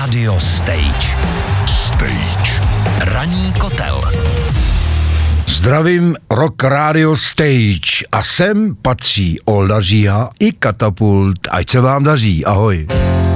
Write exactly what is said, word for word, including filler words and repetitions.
Radio Stage. Stage. Ranní kotel. Zdravím Rock Radio Stage a sem patří Olda Říha i Katapult, ať se vám daří, ahoj.